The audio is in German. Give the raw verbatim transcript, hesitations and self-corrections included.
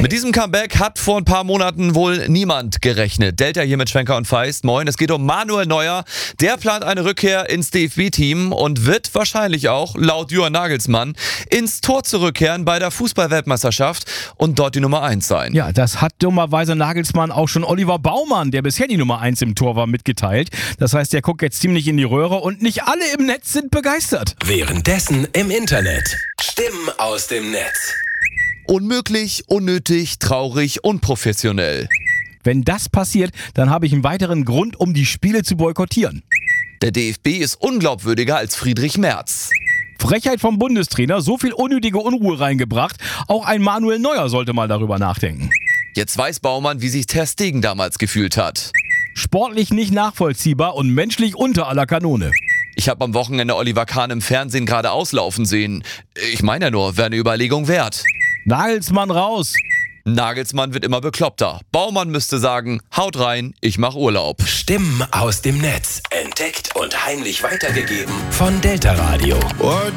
Mit diesem Comeback hat vor ein paar Monaten wohl niemand gerechnet. Delta hier mit Schwenker und Feist. Moin, es geht um Manuel Neuer. Der plant eine Rückkehr ins D F B-Team und wird wahrscheinlich auch, laut Julian Nagelsmann, ins Tor zurückkehren bei der Fußball-Weltmeisterschaft und dort die Nummer eins sein. Ja, das hat dummerweise Nagelsmann auch schon Oliver Baumann, der bisher die Nummer eins im Tor war, mitgeteilt. Das heißt, der guckt jetzt ziemlich in die Röhre und nicht alle im Netz sind begeistert. Währenddessen im Internet. Stimmen aus dem Netz. Unmöglich, unnötig, traurig, unprofessionell. Wenn das passiert, dann habe ich einen weiteren Grund, um die Spiele zu boykottieren. Der D F B ist unglaubwürdiger als Friedrich Merz. Frechheit vom Bundestrainer, so viel unnötige Unruhe reingebracht. Auch ein Manuel Neuer sollte mal darüber nachdenken. Jetzt weiß Baumann, wie sich Ter Stegen damals gefühlt hat. Sportlich nicht nachvollziehbar und menschlich unter aller Kanone. Ich habe am Wochenende Oliver Kahn im Fernsehen gerade auslaufen sehen. Ich meine ja nur, wäre eine Überlegung wert. Nagelsmann raus. Nagelsmann wird immer bekloppter. Baumann müsste sagen, haut rein, ich mach Urlaub. Stimmen aus dem Netz. Entdeckt und heimlich weitergegeben von Delta Radio.